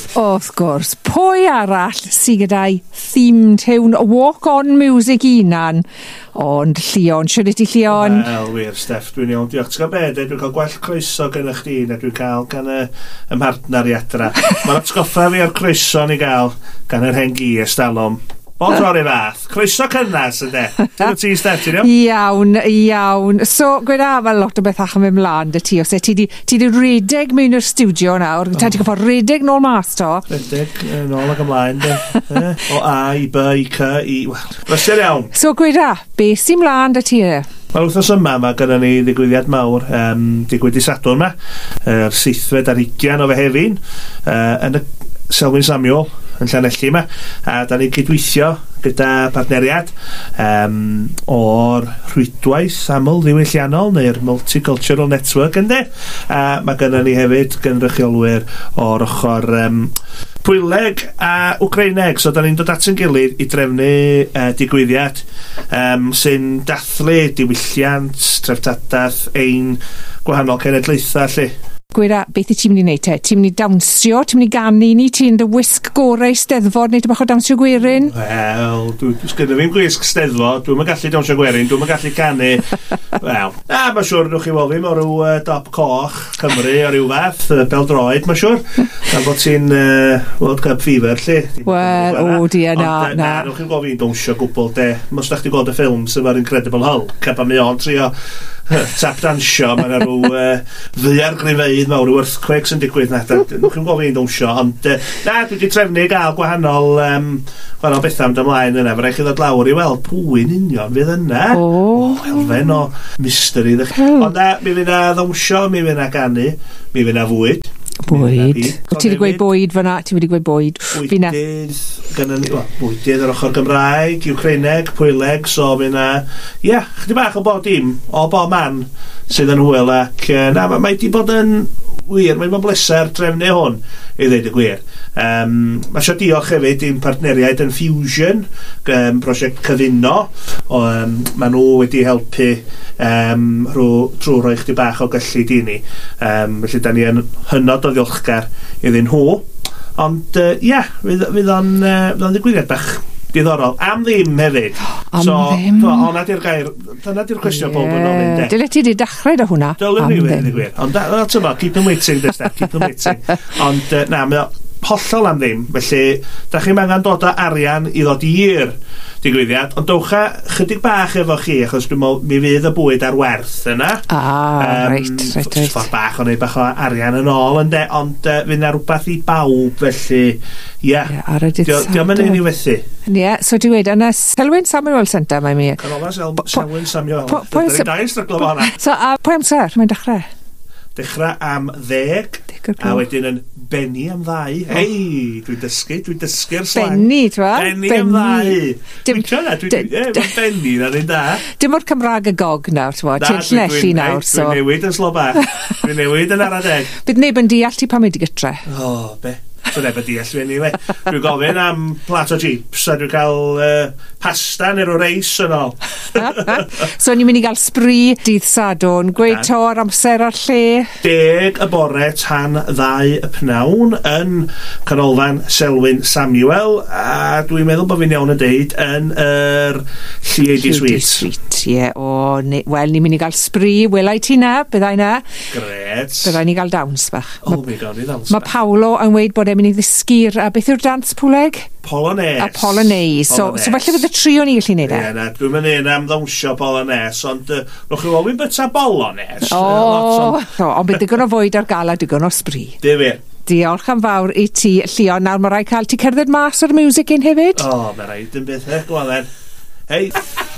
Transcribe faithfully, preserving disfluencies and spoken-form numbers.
Wrth gwrs, pwy arall sydd gyda'i theme tune Walk On Music unan, ond Llion, siwr i ti Llion? Wel, wir, Steff, dwi'n iawn, diolch. Ti'n gael beth, dwi'n cael gwell croeso gyda chdi na dwi'n cael gan y, y mhardnar i adra. Mae'n atgoffa fi o'r croeso ni gael gan yr hen gi estalwm. Bob tro o'r fath. Croeso cynnas, ynddo? Dwi'n ti, Steff, ti'n iawn? Iawn, iawn. So, gweda mae lot o beth ach yn mynd mlaen dy ti, os e ti di, ti di redeg mewn i'r studio nawr, oh. Ta ti'n goffa redeg nôl mas to? Redeg, nôl ag ymlaen, de. O A i B i C i... Wel, rysau'r iawn. So, gweda, beth sy'n mlaen dy ti? Wel, wrthos yma, mae gyda ni ddigwyddiad mawr, um, digwydd i Sadwrn yma, yr uh, seithfed ar ugian o Fehefin, uh, yn y Selwyn Samuel, yn Llanelli yma, a da ni'n cydweithio gyda partneriad um, o'r rhwydwaith aml ddiwylliannol neu'r Multicultural Network ynddo, a mae gyda ni hefyd gynrychiolwyr o'r ochr um, Pwyleg a Wcraineg, so da ni'n dod at yn gilydd i drefnu uh, digwyddiad um, sy'n dathlu diwylliant, treftadaeth ein gwahanol cenedlaethau lle. Gweda, beth i ti'n mynd i wneud te? Ti'n mynd i dawnsio? Ti'n mynd i ganu ni? Ti'n dy wisg gorau steddfod neu dy bach o dawnsio gwerin? Wel, dwi'n sgynnu fi'n gwisg steddfod, dwi'n mynd gallu dawnsio gwerin, dwi'n mynd gallu canu. Wel, na, mae'n siwr nwch chi weld fi, mae rhyw uh, dop coch Cymru o ryw fath, uh, beldroed, mae'n siwr. Gan bod ti'n uh, World Cup fever, lle. Wel, o, dia, na, Ond, na. na, nwch chi'n gweld fi'n dawnsio gwbl, de. Mos da chdi gweld y ffilm sy'n fa'r Incredible Hulk, a ba mi o'n trio tap dansio, mae'n rhyw uh, ddiar grifeidd mawr, yw earthquakes yn digwydd na, nwch chi'n gweld fi'n dawnsio, ond uh, na, dwi wedi trefnu gael gwahanol um, gwahanol bethau am dymlaen yna, fe rhaid chi ddod lawr i weld pwy'n union fydd yna. O, oh. Elfen o mystery. Oh. Ond na, mi fydd na ddawnsio, mi fydd na ganu, mi fydd na fwyd. Bwyd. Ti wedi gweud bwyd fyna, ti wedi gweud bwyd. Bwydydd, gynnu ni, wel, bwydydd ar ochr Gymraeg, Ucraineg, Pwyleg, so fydd na, ia, yeah, chdi bach o bod dim, o bo man sydd yn hwyl ac, uh, na, mae wedi bod yn wir, mae'n bleser trefnu hwn, i ddweud y gwir. Um, mae eisiau diolch hefyd i'n partneriaid yn Fusion, um, prosiect cyfuno, um, mae nhw wedi helpu um, trwy rhoi chdi bach o gyllid i ni. Um, felly, da ni yn hynod o ddiolchgar iddyn nhw. Ond, ia, uh, yeah, fydd o'n uh, ddigwyddiad bach diddorol. Am ddim hefyd. Am so, ddim. So, honna di'r gair, honna di'r cwestiwn pob yn ofyn, de. Dyle ti di dechrau da hwnna. Dyle ni wedi gwir. Ond, tyma, keep them waiting, de, keep them waiting. Ond, uh, na, mae hollol am ddim, felly da chi'n angen dod o arian i ddod i'r digwyddiad, ond dowcha chydig bach efo chi, achos dwi'n meddwl mi fydd y bwyd ar werth yna. Ah, um, reit, reit, reit. Ffordd bach o neud bach o arian yn ôl ynddo, ond uh, fydd na rhywbeth i bawb, felly, ia, diolch yn un i wethu. Ie, so dwi wedi, yna Selwyn Samuel Centre, mae mi. Canolfa Selwyn Samuel. Dyna ni'n dain stryglo fo hwnna. So, a pwy amser, mae'n dechrau? Dechrau am ddeg, a wedyn yn benni am ddau. Hei, dwi'n dysgu, dwi'n dysgu'r slang. Benni, twa? Benni am ddau. Dwi'n cynna, dwi'n benni, na ni'n da. Dim o'r Cymraeg y gog nawr, twa, ti'n llnelli nawr. Dwi'n newid yn slo bach, dwi'n newid yn ara deg. Bydd neb yn deall ti pa mynd i gytre? O, be? So neb yn deall fi anyway. Dwi'n gofyn am plat o jeeps a dwi'n cael uh, pasta neu reis yn ôl. So ni'n mynd i gael spree dydd Sadwrn, gweud to ar amser ar lle? Deg y bore tan ddau y pnawn yn canolfan Selwyn Samuel, a dwi'n meddwl bod fi'n iawn yn deud yn yr Lliedi Sweet. Ie, o, wel, ni'n mynd i gael spree, welai ti na, byddai na. Gret. Byddai ni gael dawns bach. O, mi gael ni dawns bach. Mae Paolo yn weid bod e'n mynd i ddysgu'r, a beth yw'r dans Pwleg? Polonaise. A Polonaise. So, so falle fydd y trio ni gallu neud e? Ie, na, dwi'n mynd un am ddawnsio Polonaise, ond uh, rwch chi ofyn byta Bolonaise. O, uh, o, ond bydd digon o fwyd ar gael a digon o spree. Difyr. Diolch am fawr i ti, Llion. Nawr mae rai cael ti cerdded mas o'r music un hefyd? O, mae rhaid yn beth e, gwalen. Hei.